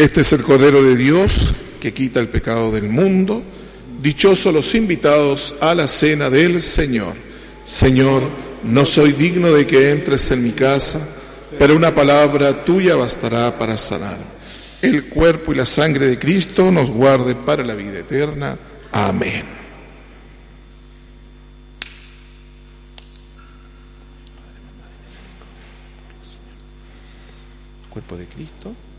Este es el Cordero de Dios que quita el pecado del mundo. Dichosos los invitados a la cena del Señor. Señor, no soy digno de que entres en mi casa, pero una palabra tuya bastará para sanar. El cuerpo y la sangre de Cristo nos guarde para la vida eterna. Amén. Cuerpo de Cristo.